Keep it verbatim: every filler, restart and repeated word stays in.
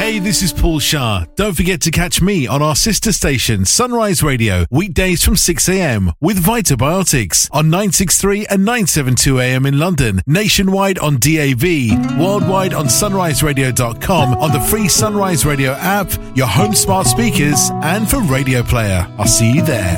Hey, this is Paul Shah. Don't forget to catch me on our sister station, Sunrise Radio, weekdays from six a.m. with Vitabiotics on nine sixty-three and nine seventy-two a m in London, nationwide on D A B, worldwide on sunrise radio dot com, on the free Sunrise Radio app, your home smart speakers, and for Radio Player. I'll see you there.